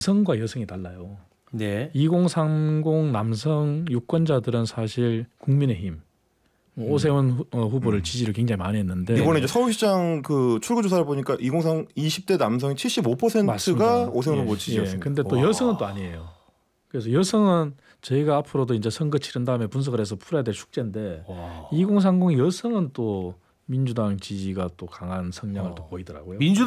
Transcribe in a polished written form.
여성과 여성이 달라요. 네. 2030 남성 유권자들은 사실 국민의힘 오세훈 후보를 지지를 굉장히 많이 했는데 이번에 이제 서울시장 그 출구 조사를 보니까 2020대 남성이 75%가 맞습니다. 오세훈 후보 예, 지지였습니다. 근데 또 와. 여성은 또 아니에요. 그래서 여성은 저희가 앞으로도 이제 선거 치른 다음에 분석을 해서 풀어야 될 숙제인데 와. 2030 여성은 또 민주당 지지가 또 강한 성향을 또 보이더라고요. 민주당